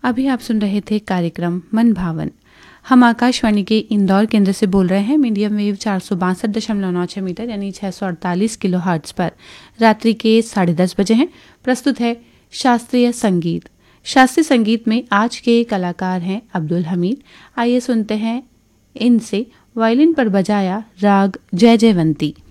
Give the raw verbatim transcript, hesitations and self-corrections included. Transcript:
अभी आप सुन रहे थे कार्यक्रम मन भावन। हम आकाशवाणी के इंदौर केंद्र से बोल रहे हैं। मीडियम वेव चार सौ बासठ दशमलव नौ छः मीटर यानी छः सौ अड़तालीस किलो हर्ट्ज पर रात्रि के साढ़े दस बजे हैं। प्रस्तुत है शास्त्रीय संगीत। शास्त्रीय संगीत में आज के कलाकार हैं अब्दुल हमीद। आइए सुनते हैं इनसे वायलिन पर बजाया राग जय जयवंती।